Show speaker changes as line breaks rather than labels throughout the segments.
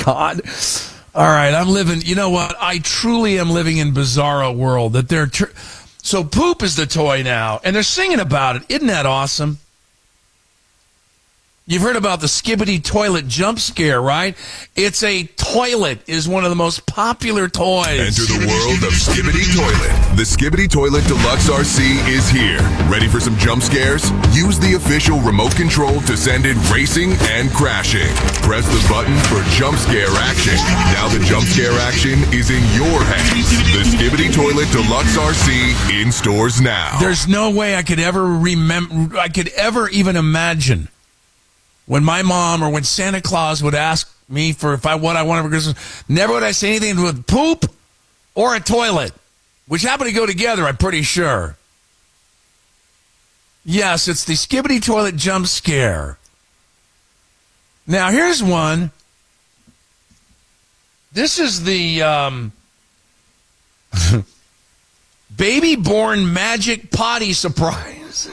God. All right, I'm living, you know what? I truly am living in bizarro world that they're, so poop is the toy now, and they're singing about it. Isn't that awesome? You've heard about the Skibidi toilet jump scare, right? It's a toilet is one of the most popular toys.
Enter the world of Skibidi Toilet. The Skibidi Toilet Deluxe RC is here. Ready for some jump scares? Use the official remote control to send it racing and crashing. Press the button for jump scare action. Now the jump scare action is in your hands. The Skibidi Toilet Deluxe RC in stores now.
There's no way I could ever even imagine when my mom or when Santa Claus would ask me for what I wanted for Christmas, never would I say anything with poop or a toilet, which happen to go together, I'm pretty sure. Yes, it's the Skibidi toilet jump scare. Now, here's one. This is the baby born magic potty surprise.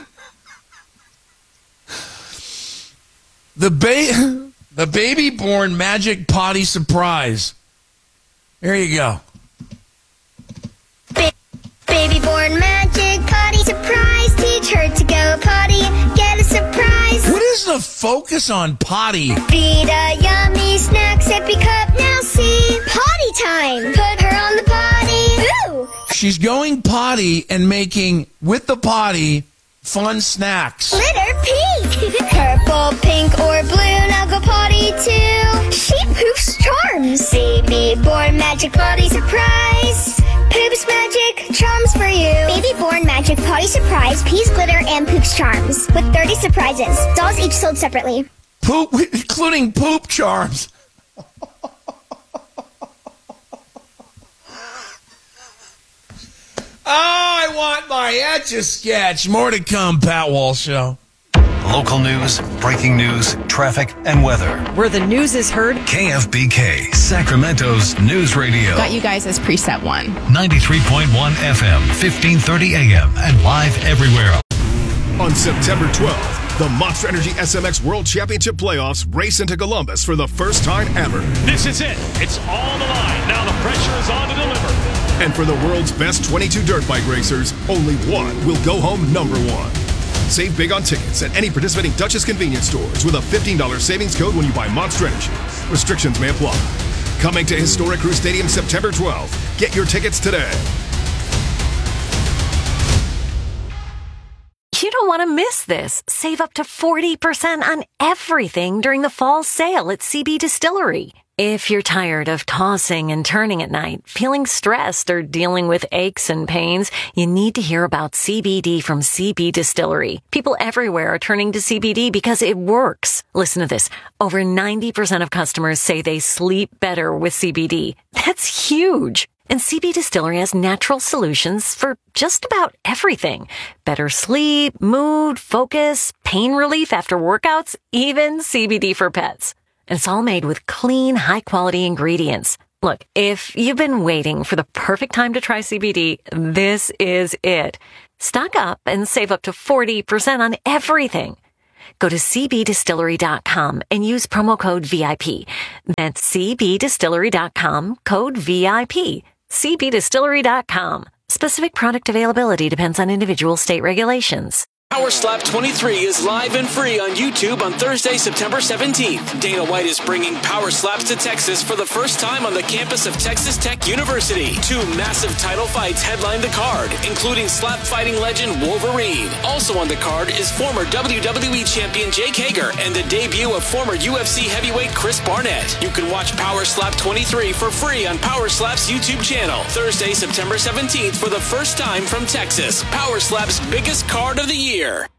The baby born magic potty surprise. There you go.
Baby born magic potty surprise. Teach her to go potty. Get a surprise.
What is the focus on potty?
Feed a yummy snack. Sippy cup. Now see. Potty time. Put her on the potty. Ooh.
She's going potty and making, with the potty, fun snacks.
Glitter pink. Purple, pink, or blue. Now go potty too. She poops charms. Baby born magic potty surprise. Poops magic charms for you. Baby born magic potty surprise. Peas, glitter, and poops charms. With 30 surprises. Dolls each sold separately.
Poop, including poop charms. Oh, I want my Etch-a-Sketch. More to come, Pat Walsh Show.
Local news, breaking news, traffic, and weather.
Where the news is heard.
KFBK, Sacramento's news radio.
Got you guys as preset 1.
93.1 FM, 1530 AM, and live everywhere.
On September 12th, the Monster Energy SMX World Championship Playoffs race into Columbus for the first time ever.
This is it. It's all the line. Now the pressure is on to deliver.
And for the world's best 22 dirt bike racers, only one will go home number one. Save big on tickets at any participating Duchess convenience stores with a $15 savings code when you buy Monster Energy. Restrictions may apply. Coming to Historic Crew Stadium September 12th. Get your tickets today.
You don't want to miss this. Save up to 40% on everything during the fall sale at CB Distillery. If you're tired of tossing and turning at night, feeling stressed, or dealing with aches and pains, you need to hear about CBD from CB Distillery. People everywhere are turning to CBD because it works. Listen to this. Over 90% of customers say they sleep better with CBD. That's huge. And CB Distillery has natural solutions for just about everything. Better sleep, mood, focus, pain relief after workouts, even CBD for pets. And it's all made with clean, high-quality ingredients. Look, if you've been waiting for the perfect time to try CBD, this is it. Stock up and save up to 40% on everything. Go to cbdistillery.com and use promo code VIP. That's cbdistillery.com, code VIP. cbdistillery.com. Specific product availability depends on individual state regulations.
Power Slap 23 is live and free on YouTube on Thursday, September 17th. Dana White is bringing Power Slaps to Texas for the first time on the campus of Texas Tech University. 2 massive title fights headline the card, including slap fighting legend Wolverine. Also on the card is former WWE champion Jake Hager and the debut of former UFC heavyweight Chris Barnett. You can watch Power Slap 23 for free on Power Slap's YouTube channel. Thursday, September 17th for the first time from Texas. Power Slap's biggest card of the year.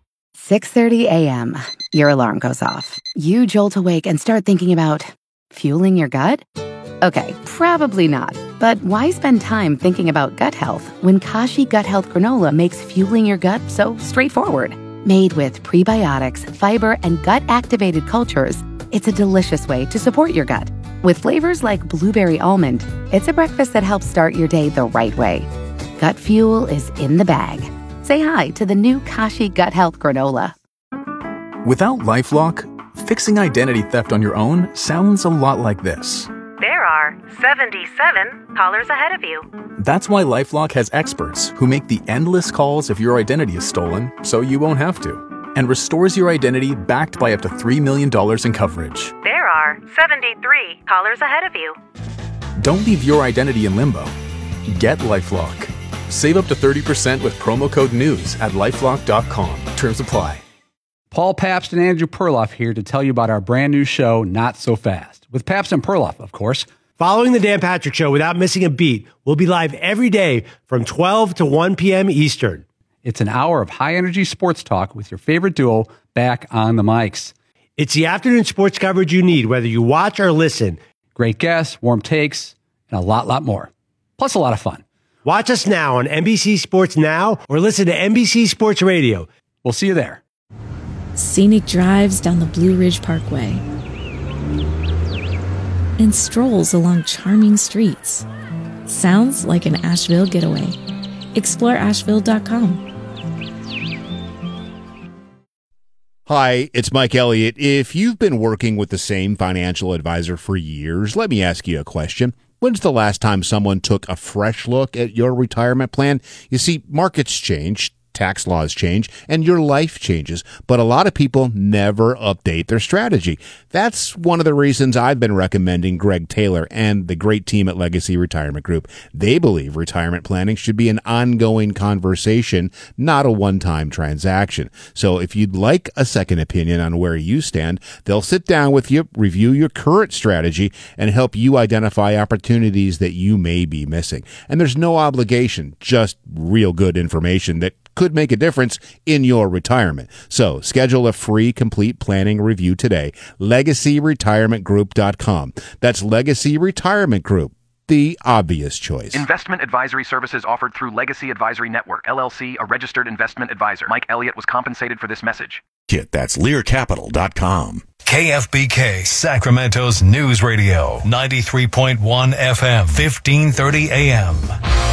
6:30 a.m. Your alarm goes off. You jolt awake and start thinking about fueling your gut? Okay, probably not. But why spend time thinking about gut health when Kashi Gut Health Granola makes fueling your gut so straightforward? Made with prebiotics, fiber, and gut-activated cultures, it's a delicious way to support your gut. With flavors like blueberry almond, it's a breakfast that helps start your day the right way. Gut fuel is in the bag. Say hi to the new Kashi Gut Health Granola.
Without LifeLock, fixing identity theft on your own sounds a lot like this.
are 77 callers ahead of you.
That's why LifeLock has experts who make the endless calls if your identity is stolen, so you won't have to, and restores your identity backed by up to $3 million in coverage.
There are 73 callers ahead of you.
Don't leave your identity in limbo. Get LifeLock. Save up to 30% with promo code NEWS at LifeLock.com. Terms apply.
Paul Pabst and Andrew Perloff here to tell you about our brand new show, Not So Fast, with Pabst and Perloff, of course.
Following the Dan Patrick Show without missing a beat, we'll be live every day from 12 to 1 p.m. Eastern.
It's an hour of high-energy sports talk with your favorite duo back on the mics.
It's the afternoon sports coverage you need, whether you watch or listen.
Great guests, warm takes, and a lot more. Plus a lot of fun.
Watch us now on NBC Sports Now or listen to NBC Sports Radio.
We'll see you there.
Scenic drives down the Blue Ridge Parkway and strolls along charming streets. Sounds like an Asheville getaway. Explore Asheville.com.
Hi, it's Mike Elliott. If you've been working with the same financial advisor for years, let me ask you a question. When's the last time someone took a fresh look at your retirement plan? You see, markets change, tax laws change, and your life changes, but a lot of people never update their strategy. That's one of the reasons I've been recommending Greg Taylor and the great team at Legacy Retirement Group. They believe retirement planning should be an ongoing conversation, not a one-time transaction. So if you'd like a second opinion on where you stand, they'll sit down with you, review your current strategy, and help you identify opportunities that you may be missing. And there's no obligation, just real good information that could make a difference in your retirement. So schedule a free complete planning review today. LegacyRetirementGroup.com. That's Legacy Retirement Group, the obvious choice.
Investment advisory services offered through Legacy Advisory Network, LLC, a registered investment advisor. Mike Elliott was compensated for this message.
That's LearCapital.com.
KFBK, Sacramento's news radio, 93.1 FM, 1530 AM.